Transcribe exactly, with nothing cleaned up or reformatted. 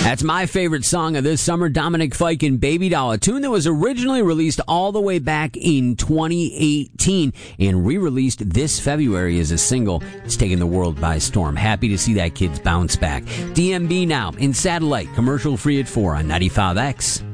That's my favorite song of this summer, Dominic Fike and Baby Doll, a tune that was originally released all the way back in twenty eighteen and re-released this February as a single. It's taken the world by storm. Happy to see that kid's bounce back. D M B now in satellite, commercial free at four on ninety-five X.